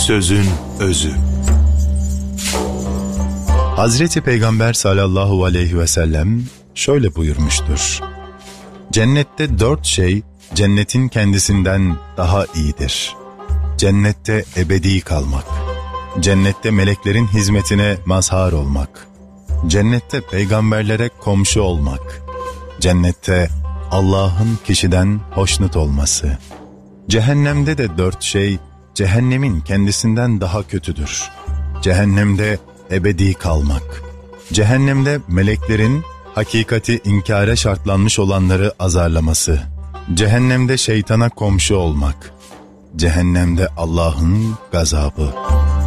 Sözün özü. Hazreti Peygamber sallallahu aleyhi ve sellem şöyle buyurmuştur: Cennette 4 şey cennetin kendisinden daha iyidir. Cennette ebedi kalmak, cennette meleklerin hizmetine mazhar olmak, cennette peygamberlere komşu olmak, cennette Allah'ın kişiden hoşnut olması. Cehennemde de 4 şey cehennemin kendisinden daha kötüdür. Cehennemde ebedi kalmak, cehennemde meleklerin hakikati inkara şartlanmış olanları azarlaması, cehennemde şeytana komşu olmak, cehennemde Allah'ın gazabı.